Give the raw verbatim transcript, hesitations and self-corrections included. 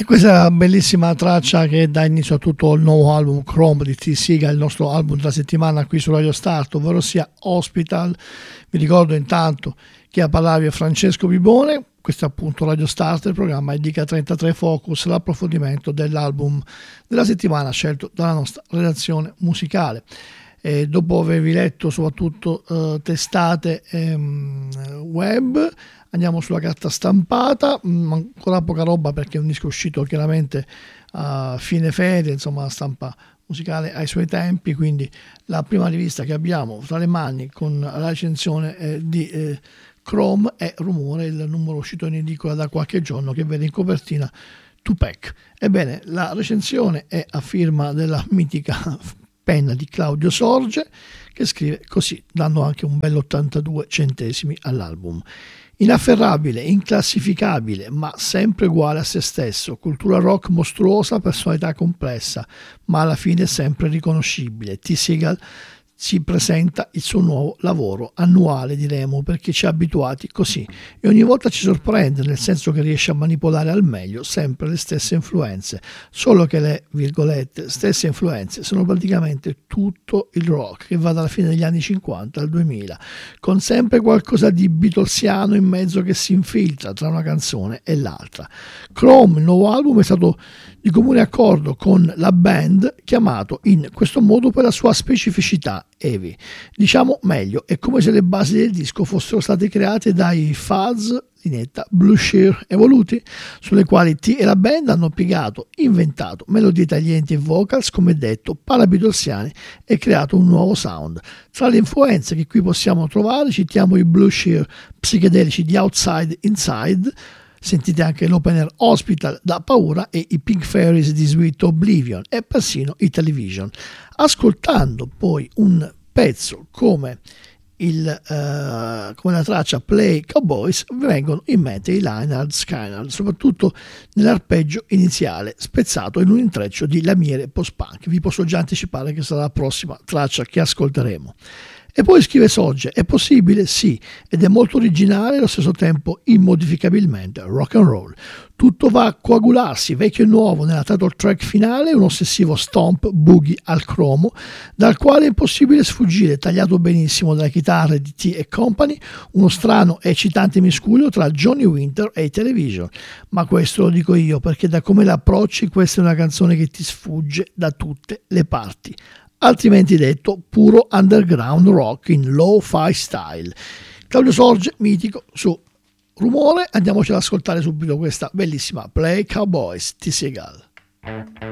E questa è la bellissima traccia che dà inizio a tutto il nuovo album Chrome di T. Seagal, il nostro album della settimana qui su Radio Start, ovvero sia Hospital. Vi ricordo intanto che a parlarvi è Francesco Bibone, questo è appunto Radio Start, il programma indica trentatré Focus, l'approfondimento dell'album della settimana scelto dalla nostra redazione musicale. E dopo avervi letto soprattutto eh, testate ehm, web, andiamo sulla carta stampata, mh, ancora poca roba perché è un disco uscito chiaramente a fine ferie, insomma la stampa musicale ai suoi tempi, quindi la prima rivista che abbiamo tra le mani con la recensione eh, di eh, Chrome è Rumore, il numero uscito in edicola da qualche giorno che vede in copertina Tupac. Ebbene, la recensione è a firma della mitica penna di Claudio Sorge, che scrive così, dando anche un bello ottantadue centesimi all'album. Inafferrabile, inclassificabile, ma sempre uguale a se stesso, cultura rock mostruosa, personalità complessa, ma alla fine sempre riconoscibile. T. Seagal ci presenta il suo nuovo lavoro annuale, diremo, perché ci ha abituati così e ogni volta ci sorprende, nel senso che riesce a manipolare al meglio sempre le stesse influenze, solo che le virgolette stesse influenze sono praticamente tutto il rock che va dalla fine degli anni cinquanta al duemila, con sempre qualcosa di beatlesiano in mezzo che si infiltra tra una canzone e l'altra. Chrome, il nuovo album, è stato di comune accordo con la band, chiamato in questo modo per la sua specificità heavy. Diciamo meglio, è come se le basi del disco fossero state create dai fuzz, linetta, Blue Shear evoluti, sulle quali T e la band hanno piegato, inventato melodie taglienti e vocals, come detto, parabeatlesiani, e creato un nuovo sound. Tra le influenze che qui possiamo trovare citiamo i Blue Shear psichedelici di Outside Inside, sentite anche l'opener Hospital da paura e i Pink Fairies di Sweet Oblivion e persino i Television. Ascoltando poi un pezzo come, il, uh, come la traccia Play Cowboys vengono in mente i Lynyrd Skynyrd, soprattutto nell'arpeggio iniziale spezzato in un intreccio di lamiere post-punk. Vi posso già anticipare che sarà la prossima traccia che ascolteremo. E poi scrive Sorge, è possibile? Sì, ed è molto originale e allo stesso tempo immodificabilmente rock and roll. Tutto va a coagularsi, vecchio e nuovo, nella title track finale, un ossessivo stomp boogie al cromo, dal quale è impossibile sfuggire, tagliato benissimo dalle chitarre di T e Company, uno strano e eccitante miscuglio tra Johnny Winter e i Television. Ma questo lo dico io, perché da come la approcci questa è una canzone che ti sfugge da tutte le parti. Altrimenti detto, puro underground rock in lo-fi style. Claudio Sorge, mitico, su Rumore. Andiamoci ad ascoltare subito questa bellissima Play Cowboys, T. Seagal.